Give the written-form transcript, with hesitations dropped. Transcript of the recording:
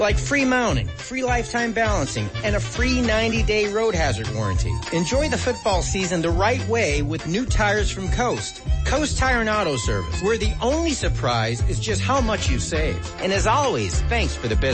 Like free mounting, free lifetime balancing, and a free 90-day road hazard warranty. Enjoy the football season the right way with new tires from Coast. Coast Tire and Auto Service, where the only surprise is just how much you save. And as always, thanks for the business.